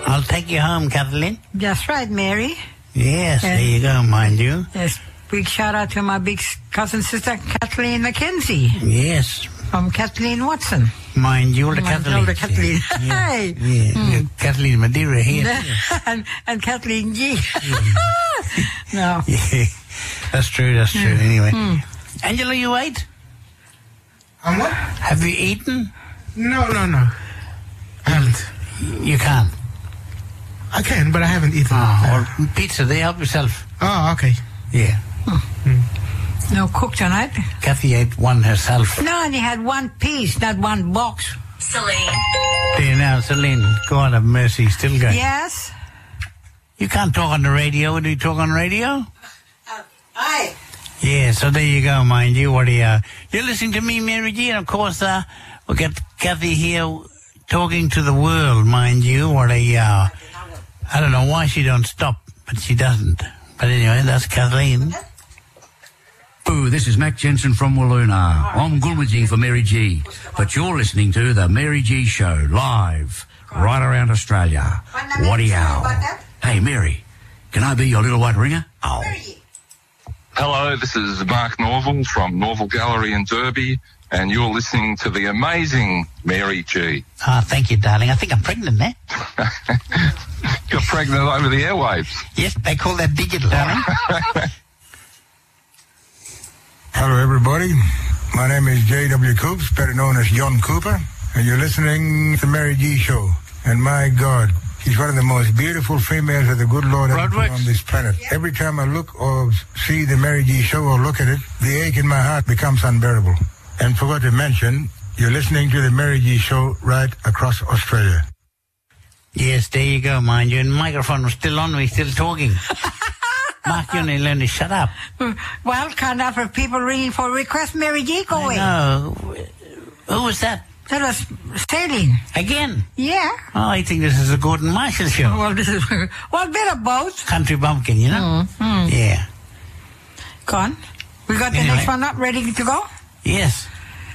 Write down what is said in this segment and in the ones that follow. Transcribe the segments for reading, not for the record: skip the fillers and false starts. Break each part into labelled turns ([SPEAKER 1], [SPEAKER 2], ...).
[SPEAKER 1] I'll take you home, Kathleen.
[SPEAKER 2] That's right, Mary.
[SPEAKER 1] Yes, there you go, mind you.
[SPEAKER 2] Yes, big shout out to my big cousin sister, Kathleen McKenzie.
[SPEAKER 1] Yes.
[SPEAKER 2] From Kathleen Watson.
[SPEAKER 1] Mind you, the Kathleen.
[SPEAKER 2] Older Kathleen.
[SPEAKER 1] Yeah.
[SPEAKER 2] Hey.
[SPEAKER 1] Yeah. Kathleen Madeira here.
[SPEAKER 2] and Kathleen G. No.
[SPEAKER 1] Yeah. That's true, anyway. Angela, you ate?
[SPEAKER 3] What?
[SPEAKER 1] Have you eaten?
[SPEAKER 3] No. I haven't.
[SPEAKER 1] You can't?
[SPEAKER 3] I can, but I haven't eaten.
[SPEAKER 1] Or pizza, there, help yourself.
[SPEAKER 3] Oh, okay.
[SPEAKER 1] Yeah.
[SPEAKER 2] No cook tonight?
[SPEAKER 1] Kathy ate one herself.
[SPEAKER 2] No, and he had one piece, not one box.
[SPEAKER 4] Celine.
[SPEAKER 1] There now, Celine, God have mercy, still going.
[SPEAKER 2] Yes?
[SPEAKER 1] You can't talk on the radio. Do you talk on radio?
[SPEAKER 2] Aye.
[SPEAKER 1] Yeah, so there you go, mind you. What are you? You're listening to me, Mary G, and of course, we'll get Kathy here talking to the world, mind you. What I don't know why she don't stop, but she doesn't. But anyway, that's Kathleen.
[SPEAKER 5] Boo, this is Mac Jensen from Walloona. I'm Gulmaji for Mary G. But you're listening to the Mary G Show, live, right around Australia. What-a-yow. Hey, Mary, can I be your little white ringer? Oh.
[SPEAKER 6] Hello, this is Mark Norval from Norval Gallery in Derby, and you're listening to the amazing Mary G.
[SPEAKER 1] Thank you, darling. I think I'm pregnant there.
[SPEAKER 6] You're pregnant over the airwaves.
[SPEAKER 1] Yes, they call that digital, darling.
[SPEAKER 7] Hello, everybody. My name is J.W. Coops, better known as John Cooper, and you're listening to the Mary G Show. And my God, she's one of the most beautiful females that the good Lord ever put on this planet. Yeah. Every time I look or see the Mary G Show or look at it, the ache in my heart becomes unbearable. And forgot to mention, you're listening to the Mary G Show right across Australia.
[SPEAKER 1] Yes, there you go, mind you. And the microphone was still on, we're still talking. Mark, you only learned to shut up.
[SPEAKER 2] Well, can't offer people ringing for request. Mary G, go away.
[SPEAKER 1] No. Who was that?
[SPEAKER 2] That was Sailing.
[SPEAKER 1] Again?
[SPEAKER 2] Yeah.
[SPEAKER 1] Oh, I think this is a Gordon Marshall show.
[SPEAKER 2] Well, this is a bit of both.
[SPEAKER 1] Country bumpkin, you know? Yeah.
[SPEAKER 2] Go on. We got the next one up, ready to go?
[SPEAKER 1] Yes.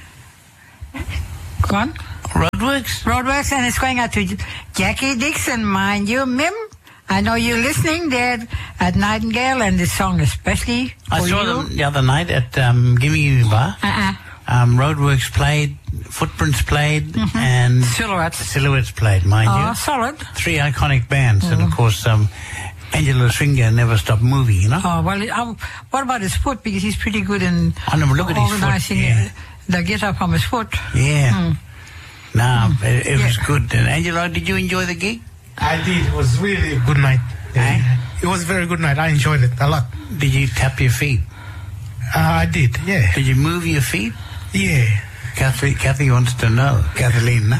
[SPEAKER 2] Go on. Roadworks, and it's going out to Jackie Dixon, mind you, Mim. I know you're listening there at Nightingale, and this song especially for
[SPEAKER 1] I saw them the other night at Gimme Bar. Roadworks played, Footprints played, and Silhouettes played, mind you.
[SPEAKER 2] Oh, solid.
[SPEAKER 1] 3 iconic bands, and of course, Angela's finger never stopped moving, you know?
[SPEAKER 2] Oh, well, what about his foot? Because he's pretty good in
[SPEAKER 1] organizing
[SPEAKER 2] the guitar from his foot.
[SPEAKER 1] Yeah. No, it was good. And Angela, did you enjoy the gig?
[SPEAKER 3] I did. It was really a good night. It was a very good night. I enjoyed it a lot.
[SPEAKER 1] Did you tap your feet?
[SPEAKER 3] I did, yeah.
[SPEAKER 1] Did you move your feet?
[SPEAKER 3] Yeah.
[SPEAKER 1] Kathy wants to know. Kathleen,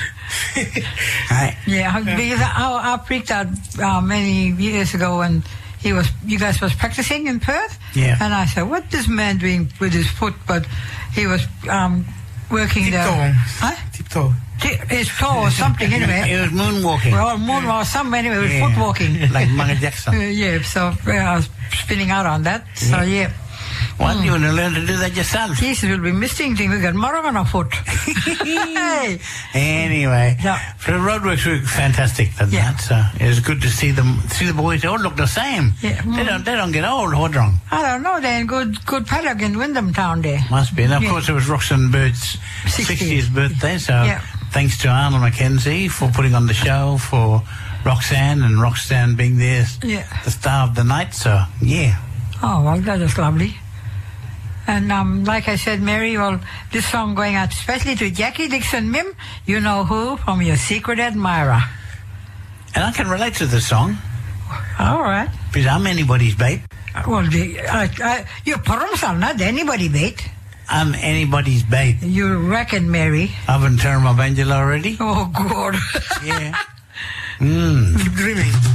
[SPEAKER 2] Yeah, because I freaked out many years ago when you guys was practicing in Perth.
[SPEAKER 1] Yeah.
[SPEAKER 2] And I said, what this man doing with his foot? But he was working
[SPEAKER 3] Tiptoe.
[SPEAKER 2] His toe or something anyway.
[SPEAKER 1] It was moonwalking.
[SPEAKER 2] Well, moonwalk, something anyway, it was footwalking.
[SPEAKER 1] Like Michael Jackson.
[SPEAKER 2] Yeah, so I was spinning out on that. So yeah.
[SPEAKER 1] Well, you want to learn to do that yourself.
[SPEAKER 2] Jesus, we'll be missing things. We got Morong on our foot. Hey.
[SPEAKER 1] Anyway, so the Roadworks were fantastic. That, so it was good to see the boys. They all look the same. Yeah. They don't get old. What's wrong?
[SPEAKER 2] I don't know. They're in good paddock in Wyndham Town there.
[SPEAKER 1] Must be. And of course, it was Roxanne Bird's 60th birthday. So thanks to Arnold Mackenzie for putting on the show, for Roxanne, and Roxanne being there, the star of the night. So yeah.
[SPEAKER 2] Oh well, that was lovely. And like I said, Mary, well, this song going out especially to Jackie Dixon Mim, you know who, from your secret admirer.
[SPEAKER 1] And I can relate to the song.
[SPEAKER 2] All right.
[SPEAKER 1] Because I'm anybody's bait.
[SPEAKER 2] Well, you're Paramsal, not anybody bait.
[SPEAKER 1] I'm anybody's bait.
[SPEAKER 2] You reckon, Mary?
[SPEAKER 1] I've been turned my Angela already.
[SPEAKER 2] Oh, God.
[SPEAKER 1] Yeah.
[SPEAKER 3] Keep dreaming.